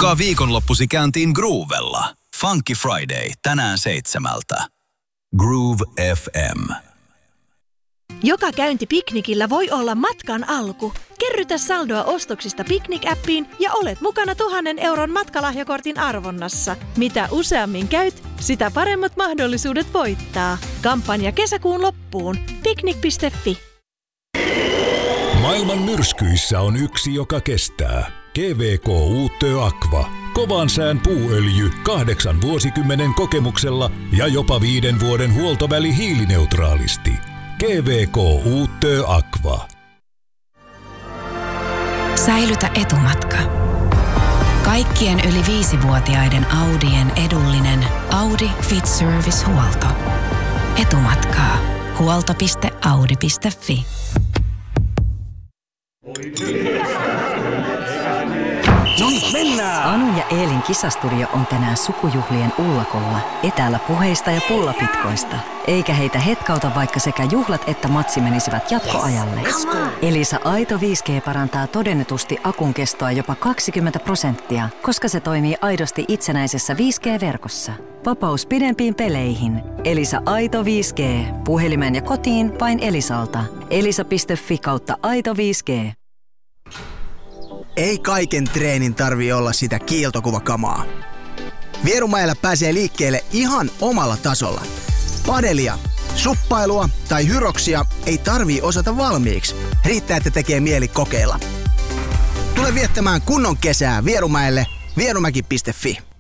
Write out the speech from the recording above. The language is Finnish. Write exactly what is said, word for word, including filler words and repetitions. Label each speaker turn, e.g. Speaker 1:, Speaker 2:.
Speaker 1: Bukkaa viikonloppusi käyntiin Groovella. Funky Friday tänään seitsemältä. Groove F M.
Speaker 2: Joka käynti piknikillä voi olla matkan alku. Kerrytä saldoa ostoksista Piknik-appiin ja olet mukana tuhannen euron matkalahjakortin arvonnassa. Mitä useammin käyt, sitä paremmat mahdollisuudet voittaa. Kampanja kesäkuun loppuun. Piknik piste fi.
Speaker 3: Maailman myrskyissä on yksi, joka kestää. G V K Uutö Aqua. Kovan sään puuöljy kahdeksan vuosikymmenen kokemuksella ja jopa viiden vuoden huoltoväli hiilineutraalisti. G V K Uutö Aqua.
Speaker 4: Säilytä etumatka. Kaikkien yli viisivuotiaiden Audien edullinen Audi Fit Service-huolto. Etumatkaa. huolto piste audi piste fi.
Speaker 5: No niin, mennään!
Speaker 6: Anu ja Eelin kisastudio on tänään sukujuhlien ullakolla, etäällä puheista ja pullapitkoista. Eikä heitä hetkauta, vaikka sekä juhlat että matsi menisivät jatkoajalle. Yes, Elisa Aito viisi G parantaa todennetusti akun kestoa jopa kaksikymmentä prosenttia, koska se toimii aidosti itsenäisessä viisi G-verkossa. Vapaus pidempiin peleihin. Elisa Aito viisi G. Puhelimeen ja kotiin vain Elisalta. elisa piste fi kautta aito viisi G.
Speaker 5: Ei kaiken treenin tarvii olla sitä kiiltokuvakamaa. Vierumäellä pääsee liikkeelle ihan omalla tasolla. Padelia, suppailua tai hyroksia ei tarvii osata valmiiksi. Riittää, että tekee mieli kokeilla. Tule viettämään kunnon kesää Vierumäelle vierumäki piste fi.